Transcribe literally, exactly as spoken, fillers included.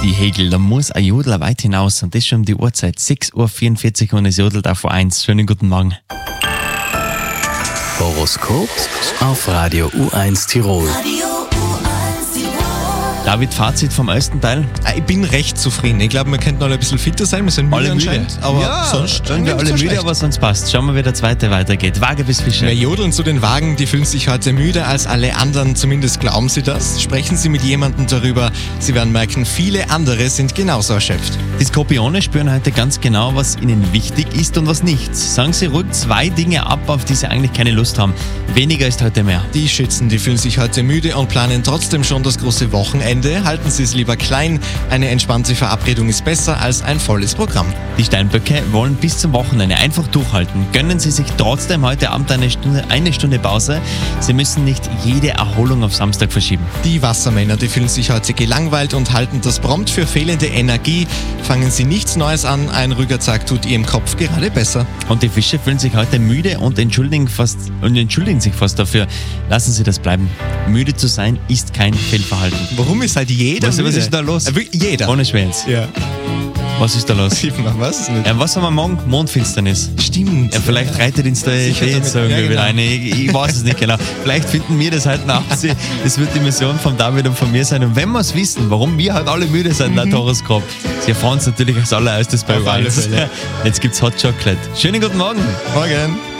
die Hegel. Da muss ein Jodler weit hinaus und das schon um die Uhrzeit. sechs Uhr vierundvierzig und es jodelt auf eins. Schönen guten Morgen. Horoskop auf Radio U eins Tirol. David, Fazit vom ersten Teil? Ich bin recht zufrieden. Ich glaube, wir könnten alle ein bisschen fitter sein. Wir sind müde Alle müde. anscheinend. Aber ja, sonst sind wir nicht alle so müde, schlecht. aber sonst passt. Schauen wir, wie der zweite weitergeht. Waage bis Fische. Wir jodeln zu den Wagen, die fühlen sich heute müder als alle anderen, zumindest glauben sie das. Sprechen Sie mit jemandem darüber, Sie werden merken, viele andere sind genauso erschöpft. Die Skorpione spüren heute ganz genau, was ihnen wichtig ist und was nicht. Sagen Sie ruhig zwei Dinge ab, auf die Sie eigentlich keine Lust haben. Weniger ist heute mehr. Die Schützen, die fühlen sich heute müde und planen trotzdem schon das große Wochenende. Halten Sie es lieber klein. Eine entspannte Verabredung ist besser als ein volles Programm. Die Steinböcke wollen bis zum Wochenende einfach durchhalten. Gönnen Sie sich trotzdem heute Abend eine Stunde, eine Stunde Pause. Sie müssen nicht jede Erholung auf Samstag verschieben. Die Wassermänner, die fühlen sich heute gelangweilt und halten das prompt für fehlende Energie. Fangen Sie nichts Neues an, ein ruhiger Tag tut Ihrem Kopf gerade besser. Und die Fische fühlen sich heute müde und entschuldigen, fast, und entschuldigen sich fast dafür. Lassen Sie das bleiben. Müde zu sein ist kein Fehlverhalten. Warum ist halt jeder Was, müde? was ist da los? Äh, wirklich jeder. Ohne Schwänz. Ja. Was ist da los? Man weiß es nicht. Ja, was haben wir morgen? Mondfinsternis. Stimmt. Ja, vielleicht reitet uns der Sicher Idee jetzt damit- irgendwie ja, wieder genau. eine. Ich, ich weiß es nicht genau. Vielleicht finden wir das heute nach. Das wird die Mission von David und von mir sein. Und wenn wir es wissen, warum wir halt alle müde sind, laut Horoskop, sie erfahren es natürlich als allererstes bei Auf alle uns. Fälle. Jetzt gibt's Hot Chocolate. Schönen guten Morgen. Morgen.